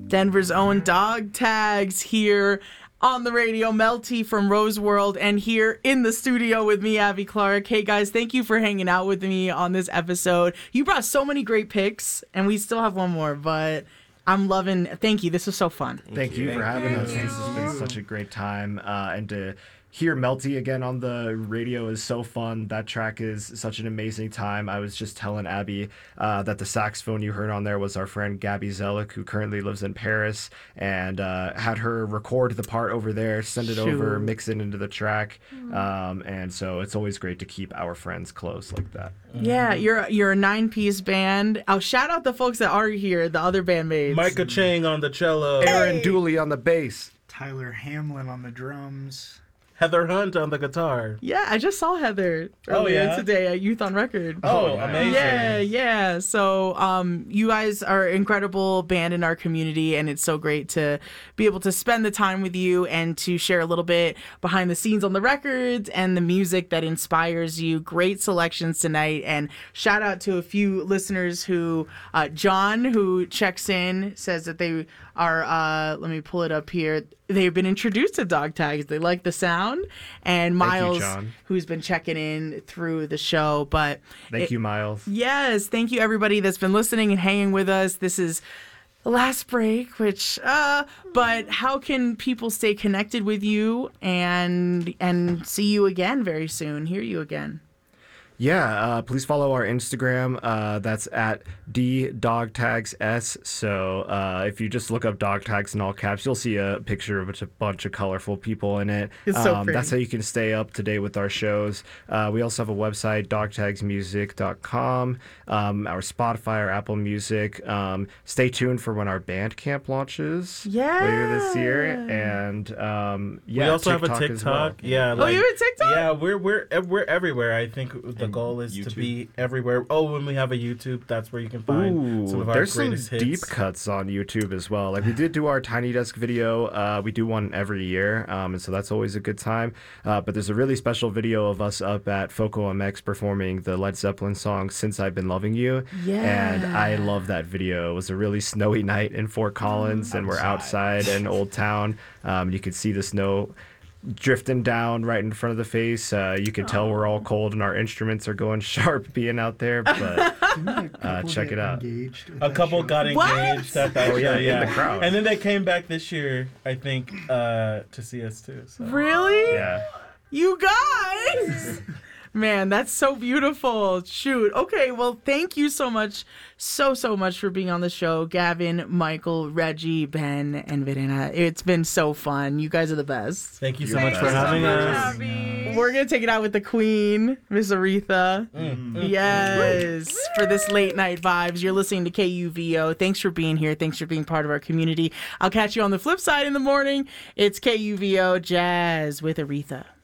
Denver's own Dog Tags here on the radio. Melty from Rose World, and here in the studio with me, Abby Clark. Hey guys, thank you for hanging out with me on this episode. You brought so many great picks, and we still have one more, but I'm loving. Thank you. This was so fun. Thank you for having us. This has been such a great time, and to hear Melty again on the radio is so fun. That track is such an amazing time. I was just telling Abby that the saxophone you heard on there was our friend Gabby Zelik, who currently lives in Paris, and had her record the part over there, send it over, mix it into the track, and so it's always great to keep our friends close like that. Yeah, you're a 9-piece band. I'll shout out the folks that are here, the other bandmates. Micah Chang on the cello. Aaron Dooley on the bass. Tyler Hamlin on the drums. Heather Hunt on the guitar. Yeah, I just saw Heather earlier today at Youth on Record. Oh, amazing. Yeah. So you guys are an incredible band in our community, and it's so great to be able to spend the time with you and to share a little bit behind the scenes on the records and the music that inspires you. Great selections tonight, and shout out to a few listeners who, John, who checks in, says that they are, let me pull it up here. They've been introduced to Dog Tags. They like the sound. And Miles, who's been checking in through the show. But Thank you, Miles. Yes, thank you, everybody that's been listening and hanging with us. This is the last break, which, but how can people stay connected with you and see you again very soon, hear you again? Yeah, please follow our Instagram. That's at @DDogTagsS. So if you just look up Dog Tags in all caps, you'll see a picture of a bunch of colorful people in it. It's so pretty. That's how you can stay up to date with our shows. We also have a website, dogtagsmusic.com, our Spotify, our Apple Music. Stay tuned for when our Bandcamp launches later this year. And we also TikTok have a TikTok. Well. Yeah, you have a TikTok? Yeah, we're everywhere. I think the goal is to be everywhere. Oh, when we have a YouTube, that's where you can find some of our there's greatest some hits. deep cuts on YouTube as well. Like we did do our Tiny Desk video. We do one every year, and so that's always a good time. But there's a really special video of us up at Foco MX performing the Led Zeppelin song "Since I've Been Loving You." Yeah. And I love that video. It was a really snowy night in Fort Collins, and we're outside in Old Town. You could see the snow drifting down right in front of the face. You can tell we're all cold and our instruments are going sharp being out there, but check it out. A couple got engaged at that show, in the crowd. And then they came back this year, I think, to see us too. So. Really? Yeah. You guys! Man, that's so beautiful. Shoot. Okay, well, thank you so much for being on the show. Gavin, Michael, Reggie, Ben, and Verena. It's been so fun. You guys are the best. Thank you so much for having us. We're going to take it out with the queen, Miss Aretha. Yes, for this late night vibes. You're listening to KUVO. Thanks for being here. Thanks for being part of our community. I'll catch you on the flip side in the morning. It's KUVO Jazz with Aretha.